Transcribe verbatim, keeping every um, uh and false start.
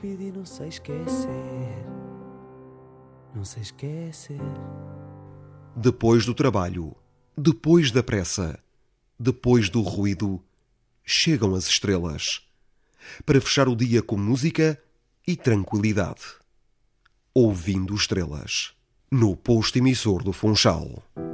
rápido e não sei esquecer. Não sei esquecer. Depois do trabalho, depois da pressa, depois do ruído, chegam as estrelas. Para fechar o dia com música e tranquilidade. Ouvindo Estrelas, no posto emissor do Funchal.